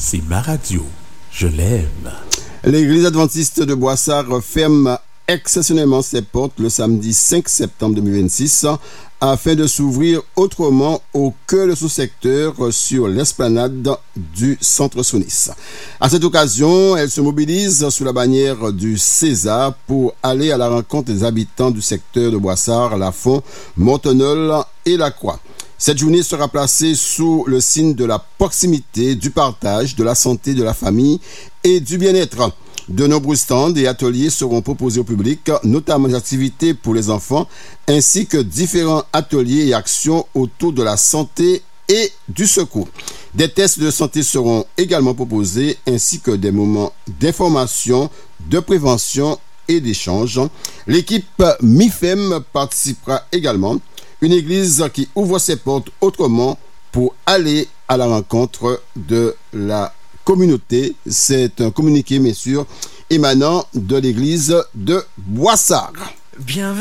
c'est ma radio. Je l'aime. L'église adventiste de Boissard ferme exceptionnellement ses portes le samedi 5 septembre 2026 afin de s'ouvrir autrement au cœur de ce secteur sur l'esplanade du centre Sonis. À cette occasion, elle se mobilise sous la bannière du César pour aller à la rencontre des habitants du secteur de Boissard, Lafont, Montenol et La Croix. Cette journée sera placée sous le signe de la proximité, du partage, de la santé, de la famille et du bien-être. De nombreux stands et ateliers seront proposés au public, notamment des activités pour les enfants, ainsi que différents ateliers et actions autour de la santé et du secours. Des tests de santé seront également proposés, ainsi que des moments d'information, de prévention et d'échange. L'équipe MIFEM participera également. Une église qui ouvre ses portes autrement pour aller à la rencontre de la communauté. C'est un communiqué, messieurs, émanant de l'église de Boissard. Bienvenue.